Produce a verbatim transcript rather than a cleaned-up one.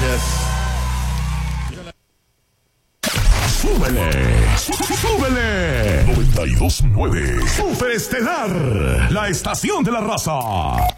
gracias. ¡Súbele! ¡Súbele! noventa y dos punto nueve Superestelar, la estación de la raza.